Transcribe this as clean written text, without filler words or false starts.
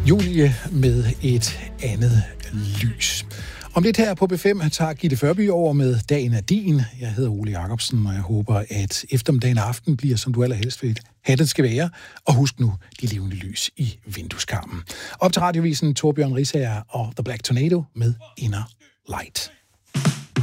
Julie med et andet lys. Om lidt her på B5 tager Gitte Førby over med Dagen er din. Jeg hedder Ole Jacobsen, og jeg håber, at eftermiddagen og aften bliver, som du allerhelst vil have det skal være. Og husk nu de levende lys i vindueskarmen. Op til radiovisen Torbjørn Risager og The Black Tornado med Inner Light.